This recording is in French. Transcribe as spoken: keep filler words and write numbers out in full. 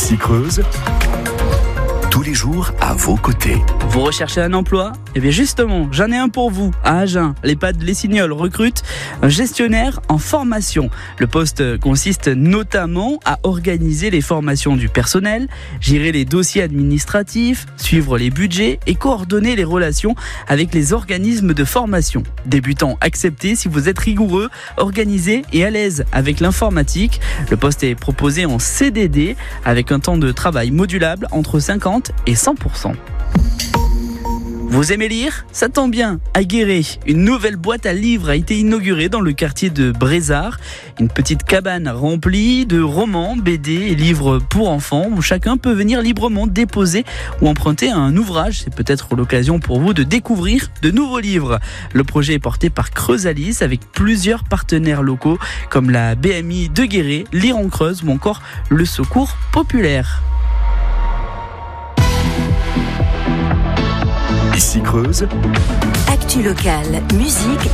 Ici Creuse, tous les jours à vos côtés. Vous recherchez un emploi ? Eh bien justement, j'en ai un pour vous. À Agen, l'EHPAD Les Signoles recrute un gestionnaire en formation. Le poste consiste notamment à organiser les formations du personnel, gérer les dossiers administratifs, suivre les budgets et coordonner les relations avec les organismes de formation. Débutant accepté si vous êtes rigoureux, organisé et à l'aise avec l'informatique. Le poste est proposé en C D D avec un temps de travail modulable entre cinquante et cent pour cent. Vous aimez lire ? Ça tombe bien. À Guéret, une nouvelle boîte à livres a été inaugurée dans le quartier de Brézard. Une petite cabane remplie de romans, B D et livres pour enfants où chacun peut venir librement déposer ou emprunter un ouvrage. C'est peut-être l'occasion pour vous de découvrir de nouveaux livres. Le projet est porté par Creusalis avec plusieurs partenaires locaux comme la B M I de Guéret, Lire en Creuse ou encore le Secours Populaire. Ici Creuse, Actu locale, musique